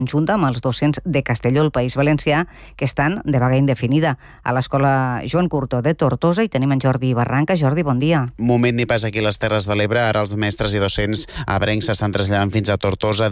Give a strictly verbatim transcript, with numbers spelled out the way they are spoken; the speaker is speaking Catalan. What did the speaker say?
conjunta amb els docents de Castelló, al País Valencià, que estan de vaga indefinida. A l'Escola Joan Curto de Tortosa hi tenim en Jordi Barranca. Jordi, bon dia. Moment ni pas aquí a les Terres de l'Ebre. Ara els mestres i docents ebrencs s'estan traslladant fins a Tortosa